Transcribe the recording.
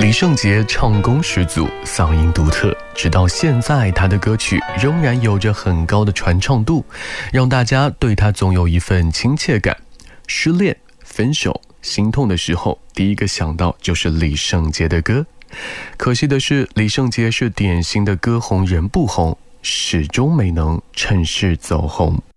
李圣杰唱功十足，嗓音独特，直到现在他的歌曲仍然有着很高的传唱度，让大家对他总有一份亲切感。失恋、分手、心痛的时候，第一个想到就是李圣杰的歌。可惜的是，李圣杰是典型的歌红人不红，始终没能趁势走红。